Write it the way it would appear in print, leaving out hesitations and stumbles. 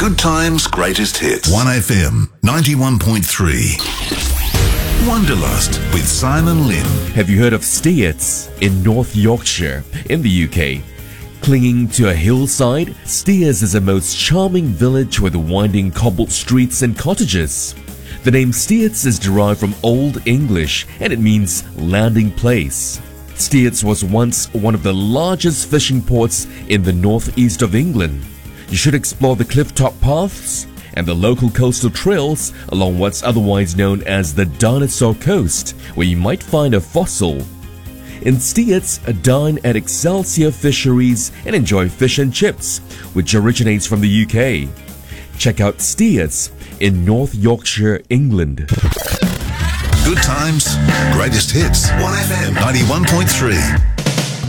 Good Times Greatest Hits. 1FM 91.3. Wanderlust with Simon Lynn. Have you heard of Stearts in North Yorkshire in the UK? Clinging to a hillside, Stearts is a most charming village with winding cobbled streets and cottages. The name Stearts is derived from Old English and it means landing place. Stearts was once one of the largest fishing ports in the northeast of England. You should explore the cliff-top paths and the local coastal trails along what's otherwise known as the Dinosaur Coast, where you might find a fossil. In Stearts, dine at Excelsior Fisheries and enjoy fish and chips, which originates from the UK. Check out Stearts in North Yorkshire, England. Good Times Greatest Hits. 1FM 91.3.